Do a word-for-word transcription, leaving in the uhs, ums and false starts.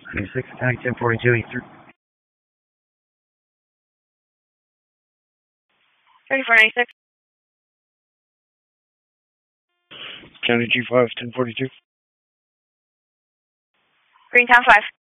ninety-six, County ten forty-two, E three. thirty-four ninety-six. County G five, ten forty-two. Greentown five.